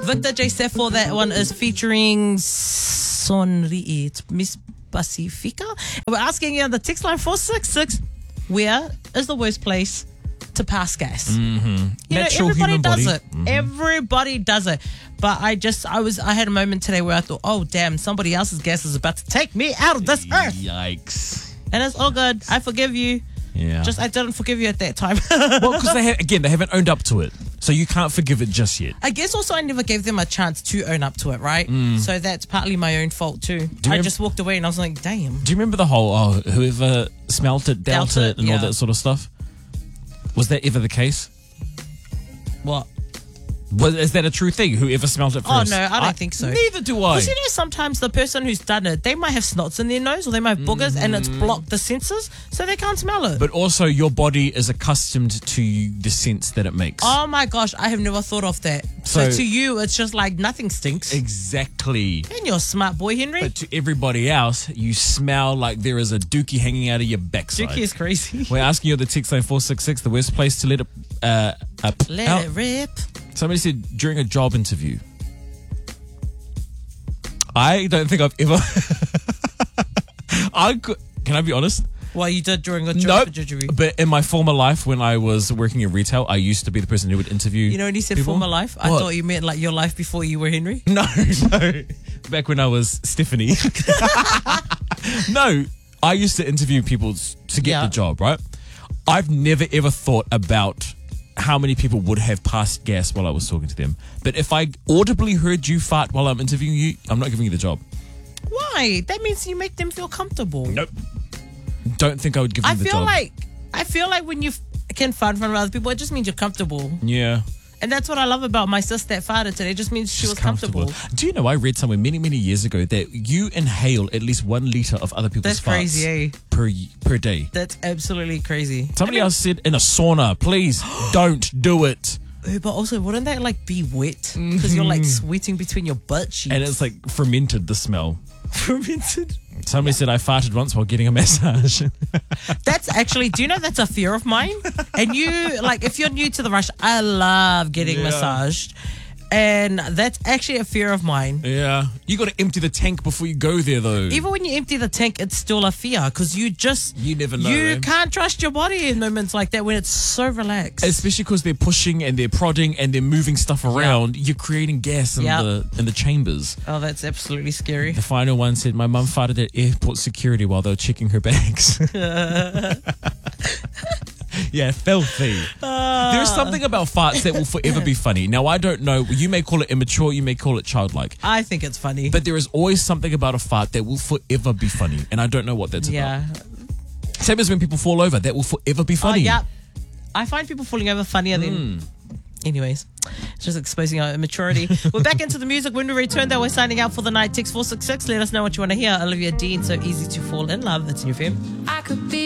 Victor J. Sefo, that one is featuring Sonri. It's Miss Pacifica. We're asking you on the text line 466, where is the worst place to pass gas? Mm-hmm. You Natural know, everybody human does body. it. Everybody does it. But I had a moment today where I thought, oh damn, somebody else's gas is about to take me out of this earth. Yikes. And it's all good. I forgive you. Yeah. Just I didn't forgive you at that time. Well, because they haven't owned up to it. So you can't forgive it just yet. I guess also I never gave them a chance to own up to it, right? So that's partly my own fault too. I just walked away and I was like, damn. Do you remember the whole, whoever smelt it, dealt it, and all that sort of stuff? Was that ever the case? What? Is that a true thing? Whoever smelt it first? Oh, no, I don't think so. Neither do I. Because you know, sometimes the person who's done it, they might have snots in their nose or they might have boogers and it's blocked the senses, so they can't smell it. But also, your body is accustomed to the scents that it makes. Oh my gosh, I have never thought of that. So to you, it's just like nothing stinks. Exactly. And you're a smart boy, Henry. But to everybody else, you smell like there is a dookie hanging out of your backside. Dookie is crazy. We're asking you the text line 466, the worst place to let it Let it rip. Somebody said during a job interview. I don't think I've ever. Can I be honest? What you did during a job interview? But in my former life, when I was working in retail, I used to be the person who would interview. You know when you said people. former life? I thought you meant like your life before you were Henry. No. Back when I was Stephanie. No, I used to interview people to get the job, right? I've never ever thought about how many people would have passed gas while I was talking to them. But if I audibly heard you fart while I'm interviewing you, I'm not giving you the job. Why? That means you make them feel comfortable. Nope. Don't think I would give them the job. I feel like when you can fart in front of other people, it just means you're comfortable. Yeah. And that's what I love about my sister that farted today. It just means she was comfortable. Do you know, I read somewhere many, many years ago that you inhale at least 1 liter of other people's farts. That's crazy, eh? Per day. That's absolutely crazy. Somebody else said in a sauna, please don't do it. But also, wouldn't that like be wet? Because you're like sweating between your butt cheeks. And it's like fermented, the smell. Fermented? Somebody said I farted once while getting a massage. That's actually, do you know that's a fear of mine? And you, like, if you're new to the rush, I love getting massaged. And that's actually a fear of mine. Yeah. You got to empty the tank before you go there, though. Even when you empty the tank, it's still a fear because you never know. You can't trust your body in moments like that when it's so relaxed. Especially because they're pushing and they're prodding and they're moving stuff around. You're creating gas in the chambers. Oh, that's absolutely scary. The final one said, my mum farted at airport security while they were checking her bags. Yeah, filthy. There's something about farts that will forever be funny. Now, I don't know. You may call it immature. You may call it childlike. I think it's funny. But there is always something about a fart that will forever be funny. And I don't know what that's about. Same as when people fall over. That will forever be funny. Yeah. I find people falling over funnier than... Anyways, it's just exposing our immaturity. We're back into the music. When we return, though, we're signing out for the night. Text 466. Let us know what you want to hear. Olivia Dean, So Easy to Fall in Love. That's in your FM. I could be